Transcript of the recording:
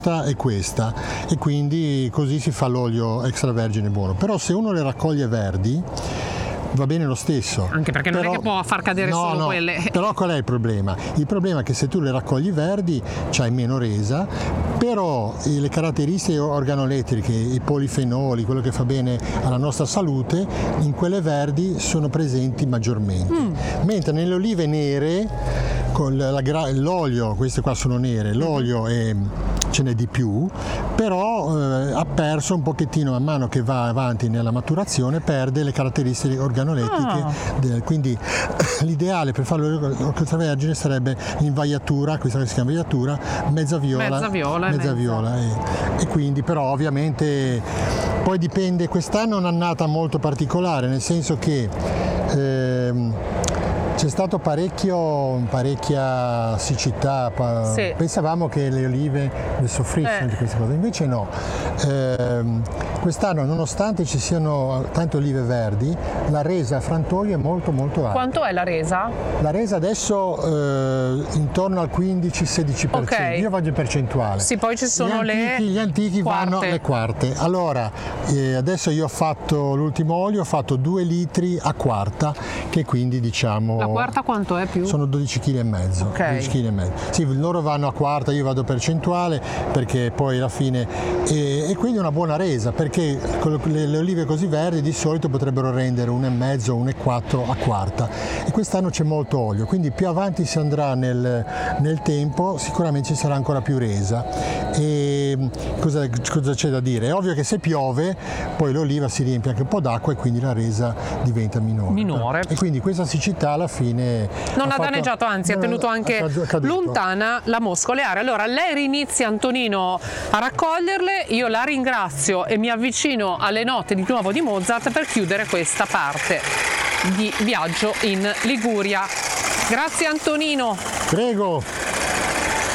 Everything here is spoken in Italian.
è questa, e quindi così si fa l'olio extravergine buono. Però se uno le raccoglie verdi va bene lo stesso. Anche perché non è che può far cadere solo quelle. Però qual è il problema? Il problema è che se tu le raccogli verdi c'hai meno resa, però le caratteristiche organolettiche, i polifenoli, quello che fa bene alla nostra salute, in quelle verdi sono presenti maggiormente. Mentre nelle olive nere, con l'olio, queste qua sono nere, l'olio ce n'è di più, però ha perso un pochettino, man mano che va avanti nella maturazione, perde le caratteristiche organolettiche. Quindi l'ideale per fare l'olio extravergine sarebbe l'invaiatura, questa che si chiama invaiatura, mezza viola. E quindi però ovviamente poi dipende, quest'anno è un'annata molto particolare, nel senso che c'è stato parecchia siccità, sì. Pensavamo che le olive ne soffrissero di queste cose, invece no. Quest'anno, nonostante ci siano tante olive verdi, la resa a frantoio è molto molto alta. Quanto è la resa? La resa adesso intorno al 15-16%, Okay. Io vado in percentuale. Sì, poi ci sono gli antichi quarte. vanno le quarte. Allora, adesso io ho fatto l'ultimo olio, ho fatto 2 litri a quarta, che quindi diciamo... La quarta quanto è più? Sono 12,5 kg. Okay. 12,5 kg. Sì, loro vanno a quarta, io vado percentuale, perché poi alla fine... E quindi una buona resa, perché le olive così verdi di solito potrebbero rendere 1,5, 1,4 a quarta. E quest'anno c'è molto olio, quindi più avanti si andrà nel tempo, sicuramente ci sarà ancora più resa. E cosa c'è da dire? È ovvio che se piove, poi l'oliva si riempie anche un po' d'acqua e quindi la resa diventa minore. E quindi questa siccità alla fine non ha danneggiato, anzi ha tenuto anche lontana la mosca oleare. Allora lei rinizia, Antonino, a raccoglierle, io la ringrazio e mi avvicino alle note di nuovo di Mozart per chiudere questa parte di viaggio in Liguria. Grazie Antonino. Prego.